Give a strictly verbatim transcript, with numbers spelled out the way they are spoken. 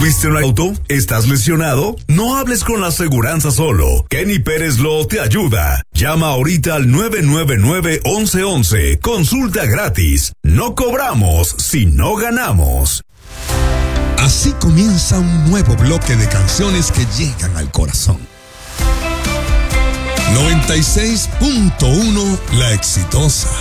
¿Tuviste un auto? ¿Estás lesionado? No hables con la aseguranza solo. Kenny Pérez Law te ayuda. Llama ahorita al nueve nueve nueve, once once. Consulta gratis. No cobramos si no ganamos. Así comienza un nuevo bloque de canciones que llegan al corazón. noventa y seis punto uno La Exitosa.